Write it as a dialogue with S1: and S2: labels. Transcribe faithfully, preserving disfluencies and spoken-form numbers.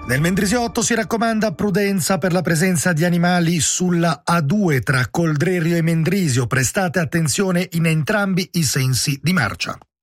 S1: Nel Mendrisiotto si raccomanda prudenza per la presenza di animali sulla A due tra Coldrerio e Mendrisio. Prestate attenzione in entrambi i sensi di marcia.